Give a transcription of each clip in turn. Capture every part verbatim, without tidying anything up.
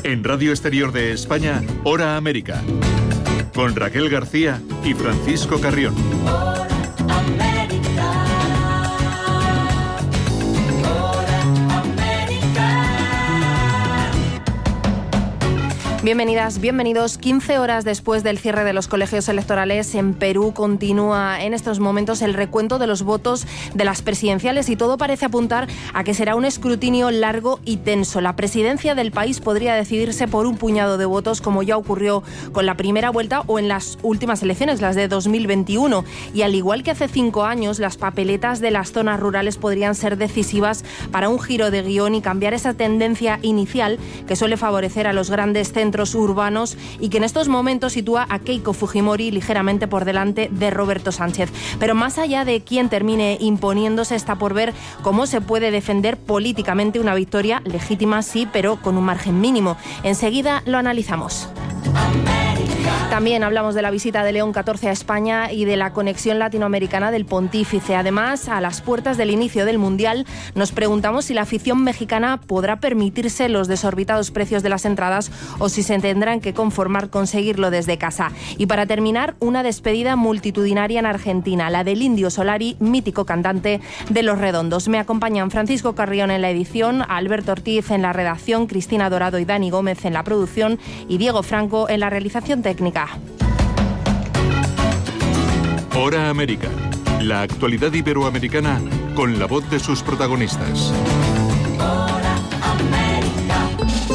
En Radio Exterior de España, Hora América, con Raquel García y Francisco Carrión. Hora América. Hora América. Bienvenidas, bienvenidos. quince horas después del cierre de los colegios electorales en Perú continúa en estos momentos el recuento de los votos de las presidenciales y todo parece apuntar a que será un escrutinio largo y tenso. La presidencia del país podría decidirse por un puñado de votos, como ya ocurrió con la primera vuelta o en las últimas elecciones, las de dos mil veintiuno. Y al igual que hace cinco años, las papeletas de las zonas rurales podrían ser decisivas para un giro de guión y cambiar esa tendencia inicial que suele favorecer a los grandes centros urbanos y que en estos momentos sitúa a Keiko Fujimori ligeramente por delante de Roberto Sánchez. Pero más allá de quién termine imponiéndose, está por ver cómo se puede defender políticamente una victoria legítima, sí, pero con un margen mínimo. Enseguida lo analizamos. También hablamos de la visita de León catorce a España y de la conexión latinoamericana del pontífice. Además, a las puertas del inicio del Mundial, nos preguntamos si la afición mexicana podrá permitirse los desorbitados precios de las entradas o si se tendrán que conformar con seguirlo desde casa. Y para terminar, una despedida multitudinaria en Argentina, la del Indio Solari, mítico cantante de Los Redondos. Me acompañan Francisco Carrión en la edición, Alberto Ortiz en la redacción, Cristina Dorado y Dani Gómez en la producción y Diego Franco en la realización técnica. Hora América, la actualidad iberoamericana con la voz de sus protagonistas. Hora América.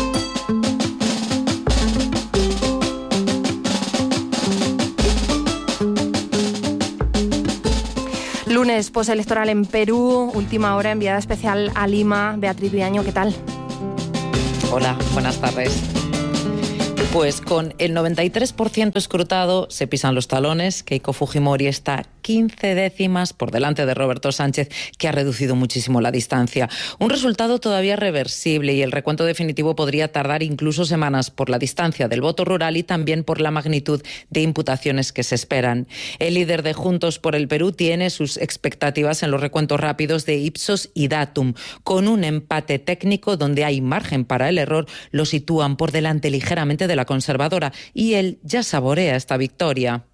Lunes postelectoral en Perú, última hora, enviada especial a Lima. Beatriz Viaño, ¿qué tal? Hola, buenas tardes. Pues con el noventa y tres por ciento escrutado se pisan los talones. Keiko Fujimori está quince décimas por delante de Roberto Sánchez, que ha reducido muchísimo la distancia. Un resultado todavía reversible y el recuento definitivo podría tardar incluso semanas por la distancia del voto rural y también por la magnitud de imputaciones que se esperan. El líder de Juntos por el Perú tiene sus expectativas en los recuentos rápidos de Ipsos y Datum. Con un empate técnico donde hay margen para el error, lo sitúan por delante ligeramente de la conservadora y él ya saborea esta victoria.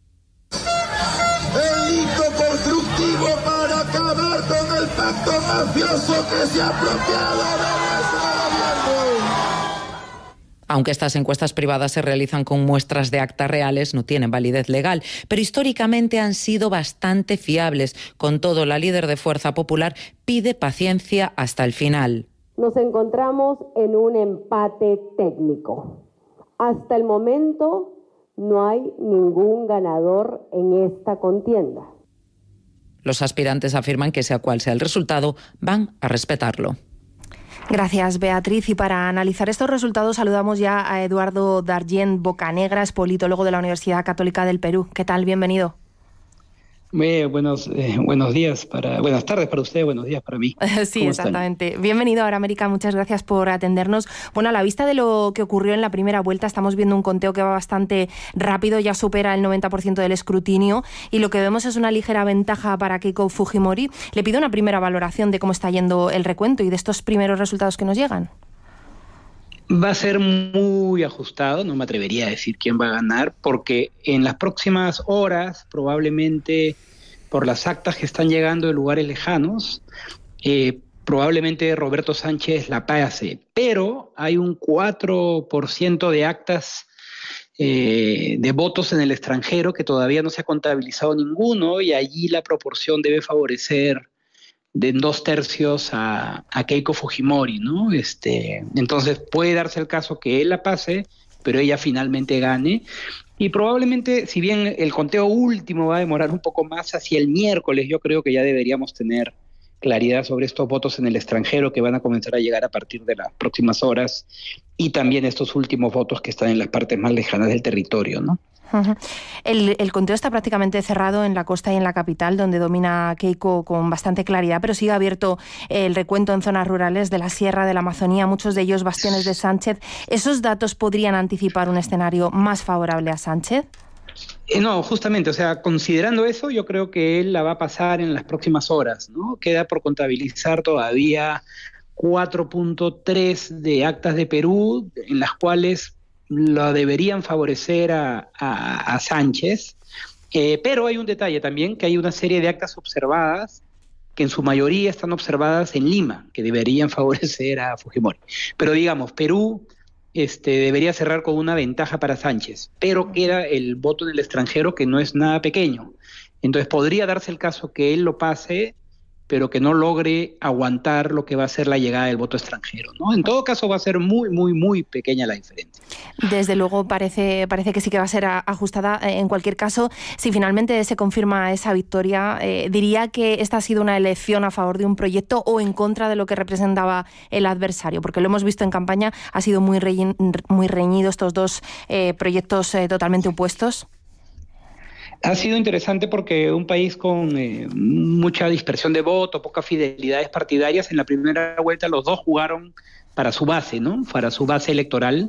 El hito constructivo para acabar con el pacto mafioso que se ha apropiado de nuestro gobierno. Aunque estas encuestas privadas se realizan con muestras de actas reales, no tienen validez legal, pero históricamente han sido bastante fiables. Con todo, la líder de Fuerza Popular pide paciencia hasta el final. Nos encontramos en un empate técnico. Hasta el momento no hay ningún ganador en esta contienda. Los aspirantes afirman que sea cual sea el resultado, van a respetarlo. Gracias, Beatriz. Y para analizar estos resultados saludamos ya a Eduardo Dargent Bocanegra, es politólogo de la Universidad Católica del Perú. ¿Qué tal? Bienvenido. Muy buenos, eh, buenos días, para, buenas tardes para usted, buenos días para mí. Sí, exactamente. Están? Bienvenido a Hora América, muchas gracias por atendernos. Bueno, a la vista de lo que ocurrió en la primera vuelta, estamos viendo un conteo que va bastante rápido, ya supera el noventa por ciento del escrutinio y lo que vemos es una ligera ventaja para Keiko Fujimori. Le pido una primera valoración de cómo está yendo el recuento y de estos primeros resultados que nos llegan. Va a ser muy ajustado, no me atrevería a decir quién va a ganar, porque en las próximas horas, probablemente por las actas que están llegando de lugares lejanos, eh, probablemente Roberto Sánchez la pase, pero hay un cuatro por ciento de actas eh, de votos en el extranjero que todavía no se ha contabilizado ninguno y allí la proporción debe favorecer de dos tercios a, a Keiko Fujimori, ¿no? Este, entonces puede darse el caso que él la pase, pero ella finalmente gane. Y probablemente, si bien el conteo último va a demorar un poco más, hacia el miércoles yo creo que ya deberíamos tener claridad sobre estos votos en el extranjero que van a comenzar a llegar a partir de las próximas horas y también estos últimos votos que están en las partes más lejanas del territorio, ¿no? El, el conteo está prácticamente cerrado en la costa y en la capital, donde domina Keiko con bastante claridad, pero sigue abierto el recuento en zonas rurales de la Sierra, de la Amazonía, muchos de ellos bastiones de Sánchez. ¿Esos datos podrían anticipar un escenario más favorable a Sánchez? Eh, no, justamente, o sea, considerando eso, yo creo que él la va a pasar en las próximas horas, ¿no? Queda por contabilizar todavía cuatro punto tres de actas de Perú, en las cuales lo deberían favorecer a, a, a Sánchez. Eh, pero hay un detalle también, que hay una serie de actas observadas que en su mayoría están observadas en Lima, que deberían favorecer a Fujimori. Pero digamos, Perú este, debería cerrar con una ventaja para Sánchez, pero queda el voto en el extranjero, que no es nada pequeño. Entonces podría darse el caso que él lo pase, pero que no logre aguantar lo que va a ser la llegada del voto extranjero, ¿no? En todo caso va a ser muy, muy, muy pequeña la diferencia. Desde luego parece, parece que sí que va a ser ajustada. En cualquier caso, si finalmente se confirma esa victoria, eh, diría que esta ha sido una elección a favor de un proyecto o en contra de lo que representaba el adversario, porque lo hemos visto en campaña, ha sido muy, reñi- muy reñido estos dos eh, proyectos eh, totalmente opuestos. Ha sido interesante porque un país con eh, mucha dispersión de voto, pocas fidelidades partidarias, en la primera vuelta los dos jugaron para su base, ¿no? Para su base electoral.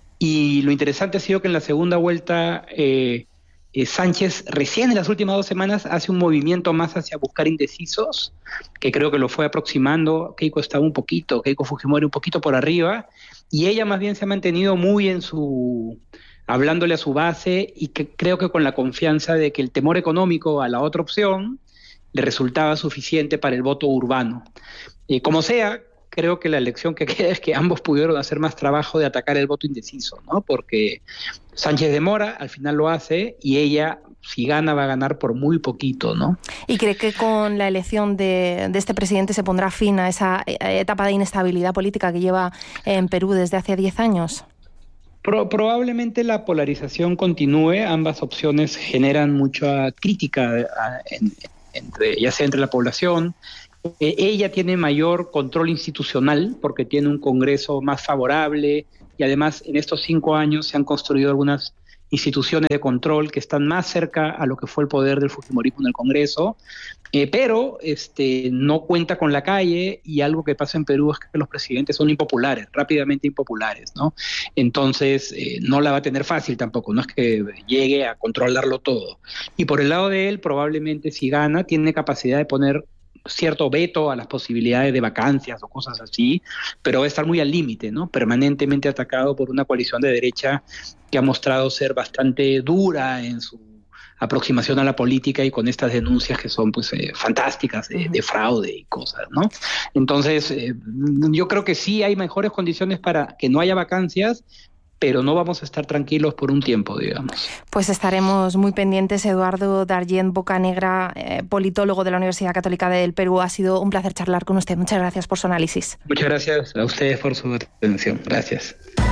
Y lo interesante ha sido que en la segunda vuelta eh, eh, Sánchez recién en las últimas dos semanas hace un movimiento más hacia buscar indecisos, que creo que lo fue aproximando. Keiko estaba un poquito, Keiko Fujimori un poquito por arriba, y ella más bien se ha mantenido muy en su... hablándole a su base, y que creo que con la confianza de que el temor económico a la otra opción le resultaba suficiente para el voto urbano. Eh, como sea, creo que la elección que queda es que ambos pudieron hacer más trabajo de atacar el voto indeciso, ¿no? Porque Sánchez demora, al final lo hace, y ella, si gana, va a ganar por muy poquito, ¿no? ¿Y cree que con la elección de, de este presidente se pondrá fin a esa etapa de inestabilidad política que lleva en Perú desde hace diez años? Pro, probablemente la polarización continúe, ambas opciones generan mucha crítica a, en, entre, ya sea entre la población. Eh, ella tiene mayor control institucional porque tiene un Congreso más favorable, y además en estos cinco años se han construido algunas instituciones de control que están más cerca a lo que fue el poder del fujimorismo en el Congreso, eh, pero este, no cuenta con la calle, y algo que pasa en Perú es que los presidentes son impopulares, rápidamente impopulares, ¿no? Entonces eh, no la va a tener fácil tampoco, no es que llegue a controlarlo todo. Y por el lado de él, probablemente si gana, tiene capacidad de poner cierto veto a las posibilidades de vacancias o cosas así, pero va a estar muy al límite, ¿no? Permanentemente atacado por una coalición de derecha que ha mostrado ser bastante dura en su aproximación a la política, y con estas denuncias que son pues eh, fantásticas de, de fraude y cosas, ¿no? Entonces eh, yo creo que sí hay mejores condiciones para que no haya vacancias, pero no vamos a estar tranquilos por un tiempo, digamos. Pues estaremos muy pendientes. Eduardo Dargent Bocanegra, eh, politólogo de la Universidad Católica del Perú, ha sido un placer charlar con usted. Muchas gracias por su análisis. Muchas gracias a ustedes por su atención. Gracias.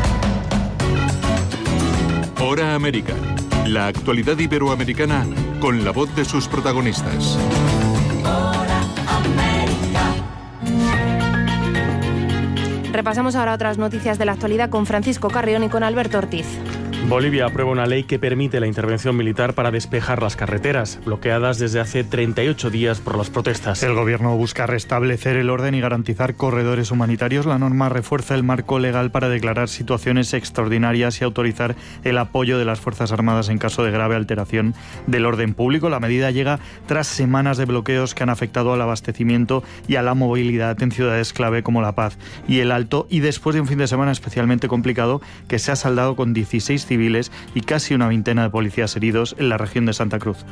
Hora América. La actualidad iberoamericana con la voz de sus protagonistas. Repasamos ahora otras noticias de la actualidad con Francisco Carrión y con Alberto Ortiz. Bolivia aprueba una ley que permite la intervención militar para despejar las carreteras, bloqueadas desde hace treinta y ocho días por las protestas. El gobierno busca restablecer el orden y garantizar corredores humanitarios. La norma refuerza el marco legal para declarar situaciones extraordinarias y autorizar el apoyo de las Fuerzas Armadas en caso de grave alteración del orden público. La medida llega tras semanas de bloqueos que han afectado al abastecimiento y a la movilidad en ciudades clave como La Paz y El Alto, y después de un fin de semana especialmente complicado que se ha saldado con dieciséis civiles y casi una veintena de policías heridos en la región de Santa Cruz.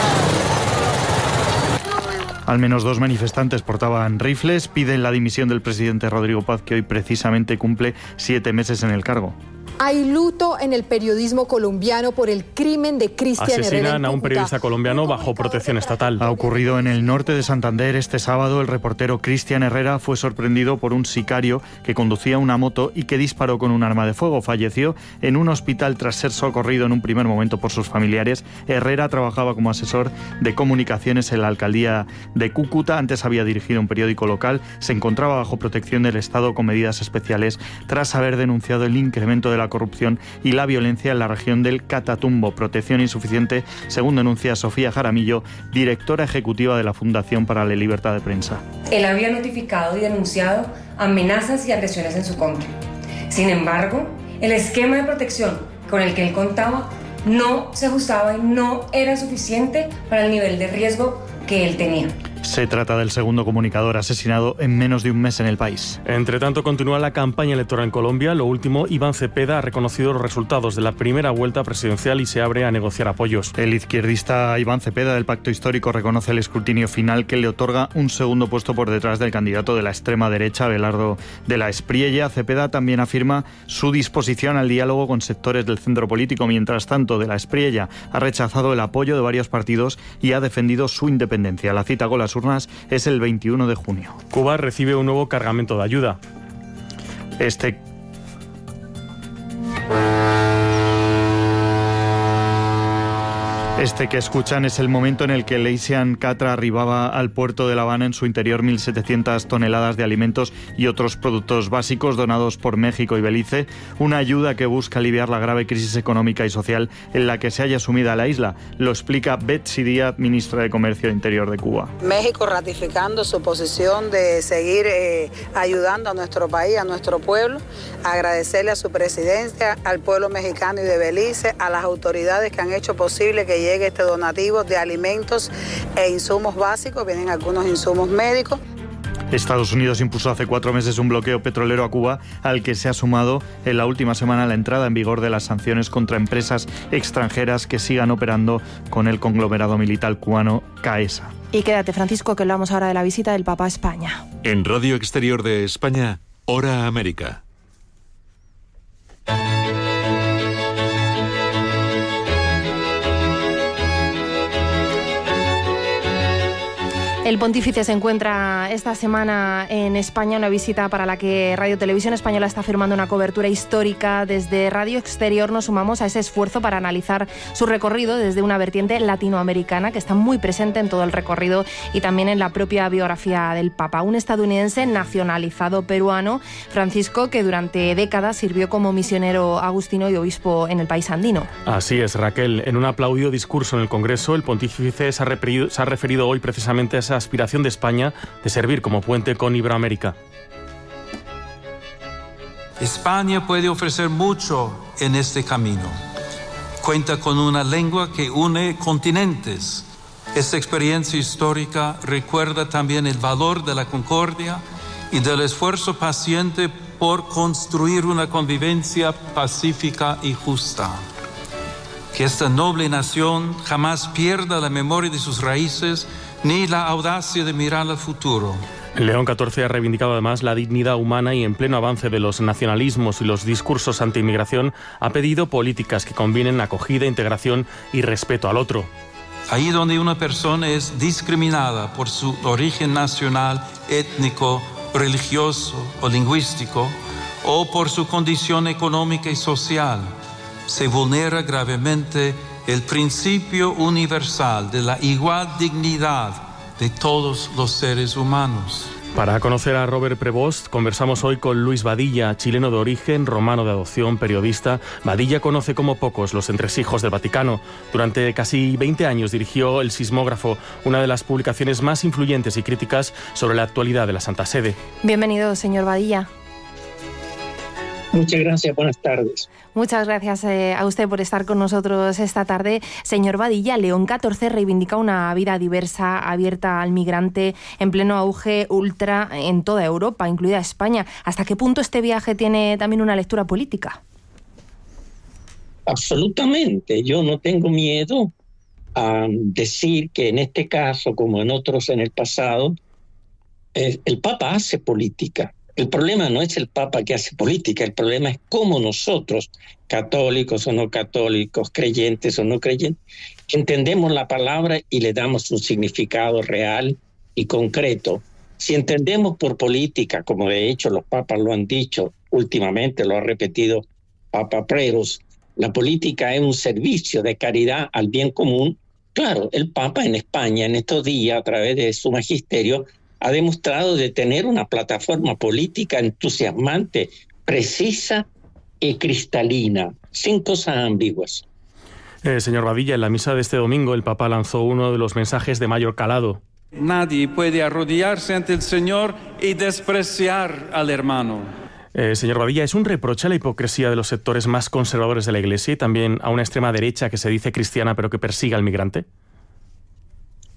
Al menos dos manifestantes portaban rifles, piden la dimisión del presidente Rodrigo Paz, que hoy precisamente cumple siete meses en el cargo. Hay luto en el periodismo colombiano por el crimen de Cristian Herrera. Asesinan a un periodista colombiano bajo protección estatal. Ha ocurrido en el norte de Santander. Este sábado el reportero Cristian Herrera fue sorprendido por un sicario que conducía una moto y que disparó con un arma de fuego. Falleció en un hospital tras ser socorrido en un primer momento por sus familiares. Herrera trabajaba como asesor de comunicaciones en la alcaldía de Cúcuta. Antes había dirigido un periódico local. Se encontraba bajo protección del Estado con medidas especiales tras haber denunciado el incremento de la corrupción y la violencia en la región del Catatumbo. Protección insuficiente, según denuncia Sofía Jaramillo, directora ejecutiva de la Fundación para la Libertad de Prensa. Él había notificado y denunciado amenazas y agresiones en su contra. Sin embargo, el esquema de protección con el que él contaba no se ajustaba y no era suficiente para el nivel de riesgo que él tenía. Se trata del segundo comunicador asesinado en menos de un mes en el país. Entre tanto, continúa la campaña electoral en Colombia. Lo último, Iván Cepeda ha reconocido los resultados de la primera vuelta presidencial y se abre a negociar apoyos. El izquierdista Iván Cepeda del Pacto Histórico reconoce el escrutinio final que le otorga un segundo puesto por detrás del candidato de la extrema derecha, Abelardo de la Espriella. Cepeda también afirma su disposición al diálogo con sectores del centro político. Mientras tanto, de la Espriella ha rechazado el apoyo de varios partidos y ha defendido su independencia. La cita con las urnas es el veintiuno de junio. Cuba recibe un nuevo cargamento de ayuda. Este Este que escuchan es el momento en el que el Asian Catra arribaba al puerto de La Habana en su interior mil setecientas toneladas de alimentos y otros productos básicos donados por México y Belice, una ayuda que busca aliviar la grave crisis económica y social en la que se haya sumida la isla. Lo explica Betsy Díaz, ministra de Comercio Interior de Cuba. México ratificando su posición de seguir eh, ayudando a nuestro país, a nuestro pueblo, agradecerle a su presidencia, al pueblo mexicano y de Belice, a las autoridades que han hecho posible que llegue este donativo de alimentos e insumos básicos, vienen algunos insumos médicos. Estados Unidos impuso hace cuatro meses un bloqueo petrolero a Cuba, al que se ha sumado en la última semana la entrada en vigor de las sanciones contra empresas extranjeras que sigan operando con el conglomerado militar cubano CAESA. Y quédate, Francisco, que hablamos ahora de la visita del Papa a España. En Radio Exterior de España, Hora América. El pontífice se encuentra esta semana en España, una visita para la que Radio Televisión Española está firmando una cobertura histórica. Desde Radio Exterior nos sumamos a ese esfuerzo para analizar su recorrido desde una vertiente latinoamericana que está muy presente en todo el recorrido y también en la propia biografía del Papa. Un estadounidense nacionalizado peruano, Francisco, que durante décadas sirvió como misionero agustino y obispo en el país andino. Así es, Raquel. En un aplaudido discurso en el Congreso, el pontífice se ha referido, se ha referido hoy precisamente a esa aspiración de España de servir como puente con Iberoamérica. España puede ofrecer mucho en este camino. Cuenta con una lengua que une continentes. Esta experiencia histórica recuerda también el valor de la concordia y del esfuerzo paciente por construir una convivencia pacífica y justa. Que esta noble nación jamás pierda la memoria de sus raíces ni la audacia de mirar al futuro. León catorce ha reivindicado además la dignidad humana y en pleno avance de los nacionalismos y los discursos anti-inmigración ha pedido políticas que combinen acogida, integración y respeto al otro. Ahí donde una persona es discriminada por su origen nacional, étnico, religioso o lingüístico, o por su condición económica y social, se vulnera gravemente el principio universal de la igual dignidad de todos los seres humanos. Para conocer a Robert Prevost, conversamos hoy con Luis Badilla, chileno de origen, romano de adopción, periodista. Badilla conoce como pocos los entresijos del Vaticano. Durante casi veinte años dirigió El Sismógrafo, una de las publicaciones más influyentes y críticas sobre la actualidad de la Santa Sede. Bienvenido, señor Badilla. Muchas gracias, buenas tardes. Muchas gracias eh, a usted por estar con nosotros esta tarde. Señor Badilla, León catorce reivindica una vida diversa, abierta al migrante, en pleno auge ultra en toda Europa, incluida España. ¿Hasta qué punto este viaje tiene también una lectura política? Absolutamente. Yo no tengo miedo a decir que en este caso, como en otros en el pasado, el, el Papa hace política. El problema no es el Papa que hace política, el problema es cómo nosotros, católicos o no católicos, creyentes o no creyentes, entendemos la palabra y le damos un significado real y concreto. Si entendemos por política, como de hecho los papas lo han dicho últimamente, lo ha repetido Papa Prevost, la política es un servicio de caridad al bien común. Claro, el Papa en España en estos días, a través de su magisterio, ha demostrado de tener una plataforma política entusiasmante, precisa y cristalina, sin cosas ambiguas. Eh, señor Badilla, en la misa de este domingo el Papa lanzó uno de los mensajes de mayor calado. Nadie puede arrodillarse ante el Señor y despreciar al hermano. Eh, señor Badilla, ¿es un reproche a la hipocresía de los sectores más conservadores de la Iglesia y también a una extrema derecha que se dice cristiana pero que persigue al migrante?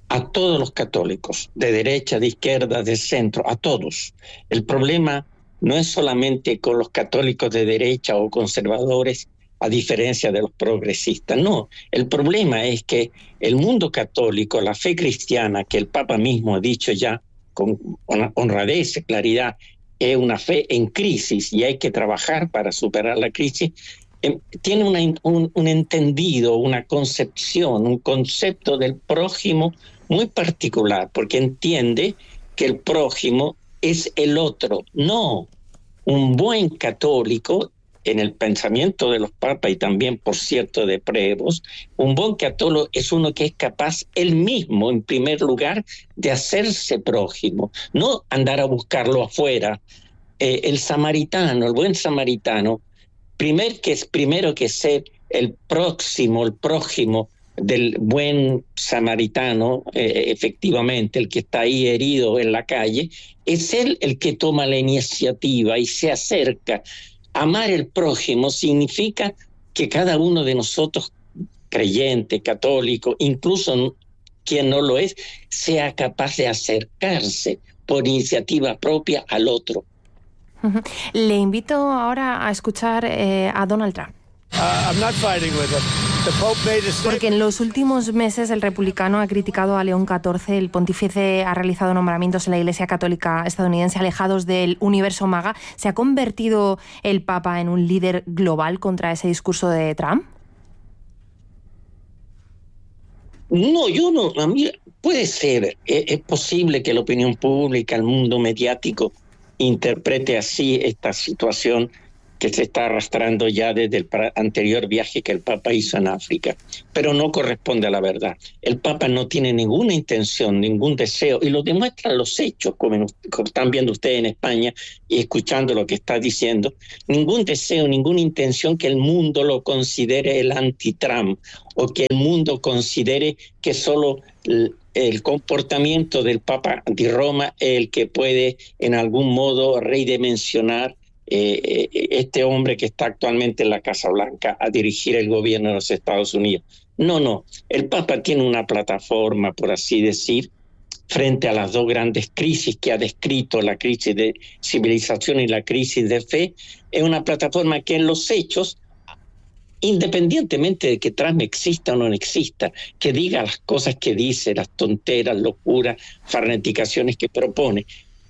a todos los católicos, de derecha, de izquierda, de centro, a todos. El problema no es solamente con los católicos de derecha o conservadores, a diferencia de los progresistas. No, el problema es que el mundo católico, la fe cristiana, que el Papa mismo ha dicho ya con honradez y claridad, es una fe en crisis y hay que trabajar para superar la crisis, eh, tiene una, un, un entendido, una concepción, un concepto del prójimo muy particular, porque entiende que el prójimo es el otro. No, un buen católico, en el pensamiento de los papas y también, por cierto, de Prevost, un buen católico es uno que es capaz él mismo, en primer lugar, de hacerse prójimo, no andar a buscarlo afuera. Eh, el samaritano, el buen samaritano, primer que es, primero que ser el próximo, el prójimo del buen samaritano, eh, efectivamente, el que está ahí herido en la calle, es él el que toma la iniciativa y se acerca. Amar el prójimo significa que cada uno de nosotros, creyente, católico, incluso quien no lo es, sea capaz de acercarse por iniciativa propia al otro. Le invito ahora a escuchar eh, a Donald Trump. Uh, I'm not fighting with him. The Pope made a statement. Porque en los últimos meses el republicano ha criticado a León catorce. El pontífice ha realizado nombramientos en la Iglesia Católica estadounidense alejados del universo MAGA. ¿Se ha convertido el Papa en un líder global contra ese discurso de Trump? No, yo no. A mí puede ser. Es, es posible que la opinión pública, el mundo mediático, interprete así esta situación que se está arrastrando ya desde el anterior viaje que el Papa hizo en África, pero no corresponde a la verdad. El Papa no tiene ninguna intención, ningún deseo, y lo demuestran los hechos, como, como están viendo ustedes en España y escuchando lo que está diciendo, ningún deseo, ninguna intención que el mundo lo considere el anti-Trump, o que el mundo considere que solo el, el comportamiento del Papa de Roma es el que puede en algún modo redimensionar Eh, este hombre que está actualmente en la Casa Blanca a dirigir el gobierno de los Estados Unidos. No, no, el Papa tiene una plataforma, por así decir, frente a las dos grandes crisis que ha descrito, la crisis de civilización y la crisis de fe. Es una plataforma que en los hechos, independientemente de que Trump exista o no exista, que diga las cosas que dice, las tonteras, locuras, farneticaciones que propone,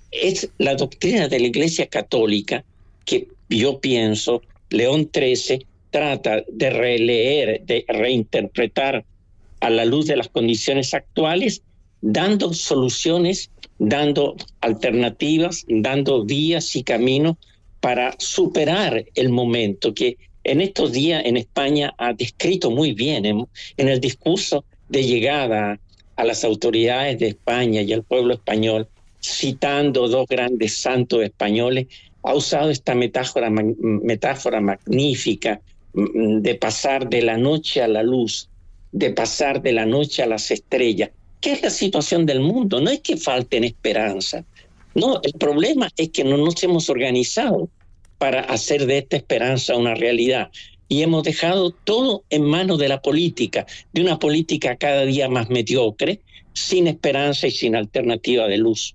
es la doctrina de la Iglesia Católica que yo pienso León trece trata de releer, de reinterpretar a la luz de las condiciones actuales, dando soluciones, dando alternativas, dando vías y caminos para superar el momento que en estos días en España ha descrito muy bien en, en el discurso de llegada a las autoridades de España y al pueblo español, citando dos grandes santos españoles, ha usado esta metáfora, metáfora magnífica de pasar de la noche a la luz, de pasar de la noche a las estrellas. ¿Qué es la situación del mundo? No es que falten esperanza. No, el problema es que no nos hemos organizado para hacer de esta esperanza una realidad. Y hemos dejado todo en manos de la política, de una política cada día más mediocre, sin esperanza y sin alternativa de luz.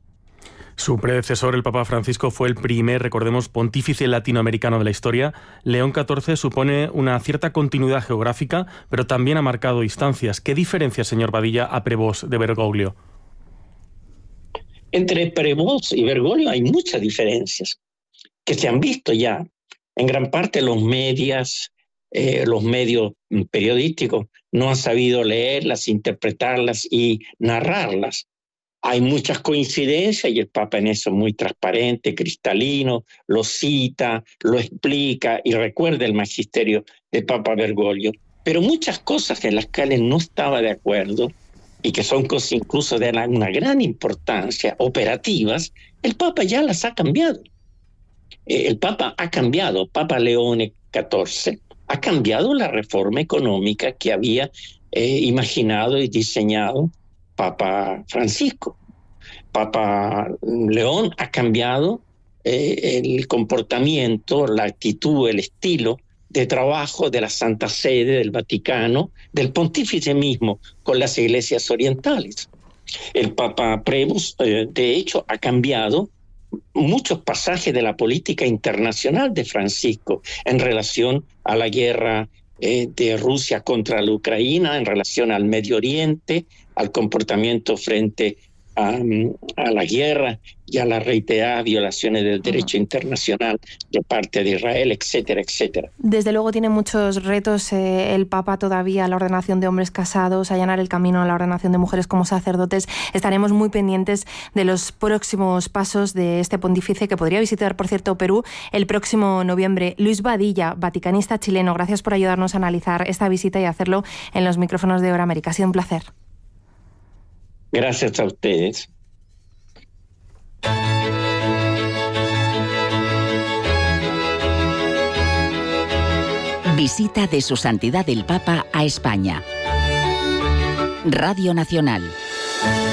Su predecesor, el Papa Francisco, fue el primer, recordemos, pontífice latinoamericano de la historia. León catorce supone una cierta continuidad geográfica, pero también ha marcado distancias. ¿Qué diferencia, señor Badilla, a Prevost de Bergoglio? Entre Prevost y Bergoglio hay muchas diferencias que se han visto ya. En gran parte los medios, eh, los medios periodísticos no han sabido leerlas, interpretarlas y narrarlas. Hay muchas coincidencias y el Papa en eso es muy transparente, cristalino, lo cita, lo explica y recuerda el magisterio del Papa Bergoglio. Pero muchas cosas en las cuales no estaba de acuerdo y que son cosas incluso de una gran importancia, operativas, el Papa ya las ha cambiado. El Papa ha cambiado, Papa León catorce, ha cambiado la reforma económica que había eh, imaginado y diseñado Papa Francisco. Papa León ha cambiado eh, el comportamiento, la actitud, el estilo de trabajo de la Santa Sede, del Vaticano, del pontífice mismo con las iglesias orientales. El Papa Prevost, eh, de hecho, ha cambiado muchos pasajes de la política internacional de Francisco en relación a la guerra eh, de Rusia contra la Ucrania, en relación al Medio Oriente, al comportamiento frente a, a la guerra y a las reiteradas violaciones del derecho internacional de parte de Israel, etcétera, etcétera. Desde luego tiene muchos retos eh, el Papa todavía, la ordenación de hombres casados, allanar el camino a la ordenación de mujeres como sacerdotes. Estaremos muy pendientes de los próximos pasos de este pontífice, que podría visitar, por cierto, Perú el próximo noviembre. Luis Badilla, vaticanista chileno, gracias por ayudarnos a analizar esta visita y hacerlo en los micrófonos de Hora América. Ha sido un placer. Gracias a ustedes. Visita de Su Santidad el Papa a España. Radio Nacional.